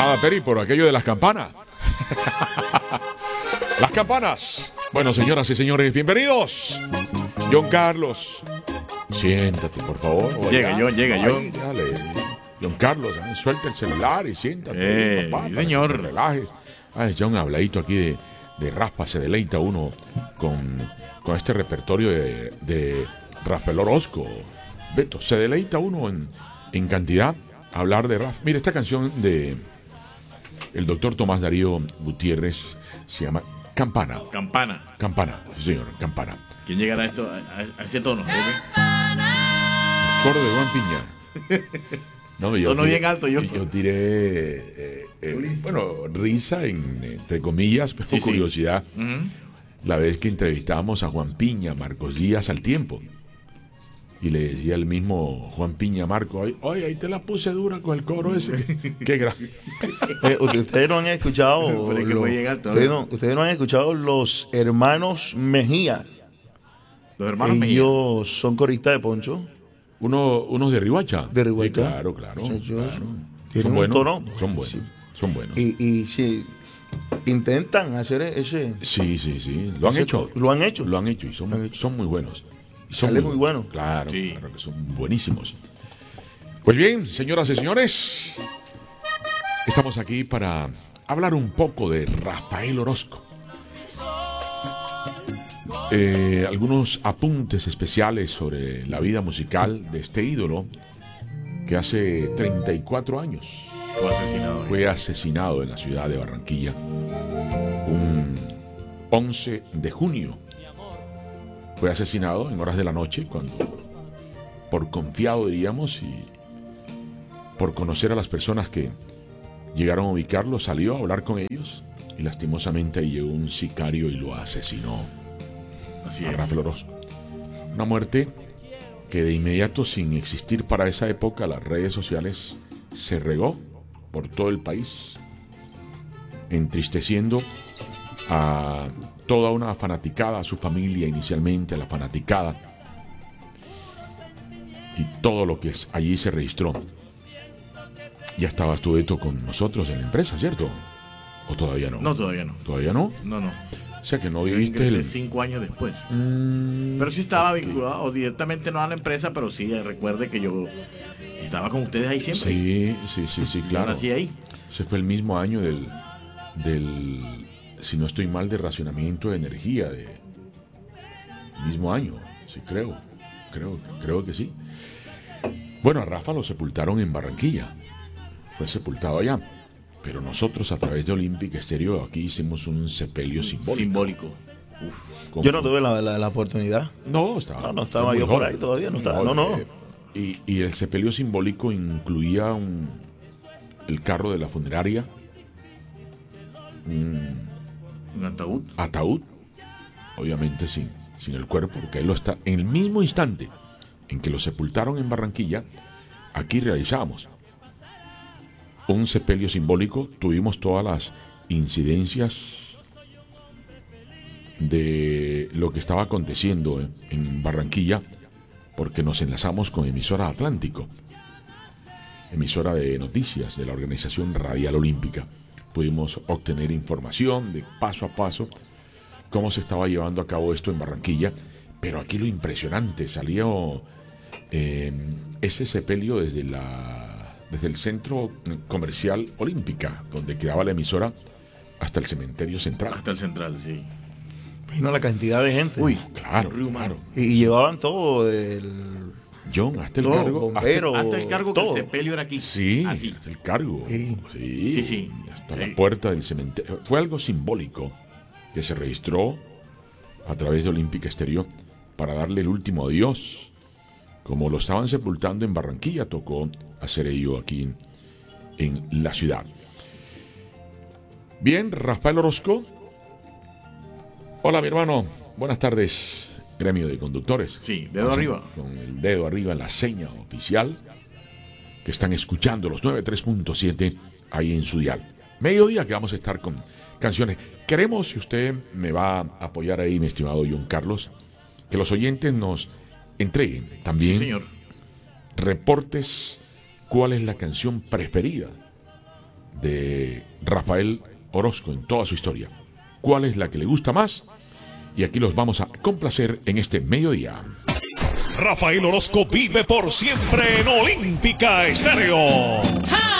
Nada, Peri, por aquello de las campanas. Las campanas. Bueno, señoras y señores, bienvenidos. John Carlos. Siéntate, por favor. Llega John. Dale. John Carlos, suelta el celular y siéntate. Papá, señor. Para que te relajes. Ya un habladito aquí de raspa. Se deleita uno con este repertorio de Rafael Orozco. Beto, se deleita uno en cantidad hablar de rap. Mira, esta canción de el doctor Tomás Darío Gutiérrez se llama Campana. Campana, sí señor, Campana. ¿Quién llegará a esto a ese tono? Coro de Juan Piña. No, tono bien alto yo. Yo tiré, risa entre comillas, pero sí, curiosidad. Sí. Uh-huh. La vez que entrevistábamos a Juan Piña, Marcos Díaz al tiempo. Y le decía el mismo Juan Piña a Marco, oye, ahí te la puse dura con el coro ese. Qué grave. Ustedes no han escuchado. Ustedes no han escuchado los hermanos Mejía. Los hermanos Mejía. Ellos son coristas de poncho. Unos de Riohacha. De Riohacha. Sí, claro. Son buenos. Tono. Son buenos. Sí. Son buenos. Y sí, intentan hacer ese. Sí. Lo han hecho y son muy buenos. Sale muy bueno. Claro que son buenísimos. Pues bien, señoras y señores, estamos aquí para hablar un poco de Rafael Orozco. Algunos apuntes especiales sobre la vida musical de este ídolo que hace 34 años fue asesinado en la ciudad de Barranquilla un 11 de junio. Fue asesinado en horas de la noche, cuando, por confiado diríamos, y por conocer a las personas que llegaron a ubicarlo, salió a hablar con ellos y lastimosamente ahí llegó un sicario y lo asesinó. Así a es. Rafael Orozco. Una muerte que de inmediato, sin existir para esa época las redes sociales, se regó por todo el país, entristeciendo a toda una fanaticada, a su familia inicialmente, a la fanaticada y todo lo que allí se registró. Ya estabas tú, Beto, con nosotros en la empresa, ¿cierto? ¿O todavía no? No, todavía no. ¿Todavía no? No. O sea que no viviste 5 años después. Pero sí estaba vinculado, o directamente no a la empresa, pero sí, recuerde que yo estaba con ustedes ahí siempre. Sí, claro. Yo nací ahí. Ese fue el mismo año del si no estoy mal, de racionamiento de energía, mismo año, sí, creo que sí. Bueno, a Rafa lo sepultaron en Barranquilla, fue sepultado allá, pero nosotros a través de Olympic Stereo aquí hicimos un sepelio simbólico. Yo no tuve la oportunidad. No estaba yo por ahí todavía, no estaba. No. Y el sepelio simbólico incluía el carro de la funeraria, un ataúd, obviamente sin el cuerpo, porque él lo está en el mismo instante en que lo sepultaron en Barranquilla. Aquí realizamos un sepelio simbólico, tuvimos todas las incidencias de lo que estaba aconteciendo en Barranquilla, porque nos enlazamos con emisora Atlántico, emisora de noticias de la Organización Radial Olímpica. Pudimos obtener información de paso a paso cómo se estaba llevando a cabo esto en Barranquilla, pero aquí lo impresionante, salió ese sepelio desde el centro comercial Olímpica, donde quedaba la emisora, hasta el cementerio central. Hasta el central, sí. Vino la cantidad de gente. Uy, claro. Y llevaban todo John, hasta el todo, cargo. Bombero, hasta el cargo todo. que el sepelio era aquí. Sí, así. hasta el cargo. Sí. Hasta la puerta del cementerio. Fue algo simbólico que se registró a través de Olympic Stereo para darle el último adiós. Como lo estaban sepultando en Barranquilla, tocó hacer ello aquí en la ciudad. Bien, Rafael Orozco. Hola, mi hermano. Buenas tardes. Gremio de conductores. Sí, dedo arriba. Con el dedo arriba en la seña oficial, que están escuchando los 93.7 ahí en su dial. Mediodía que vamos a estar con canciones. Queremos, si usted me va a apoyar ahí, mi estimado John Carlos, que los oyentes nos entreguen también, sí, señor, reportes cuál es la canción preferida de Rafael Orozco en toda su historia. ¿Cuál es la que le gusta más? Y aquí los vamos a complacer en este mediodía. Rafael Orozco vive por siempre en Olímpica Estéreo. ¡Ja!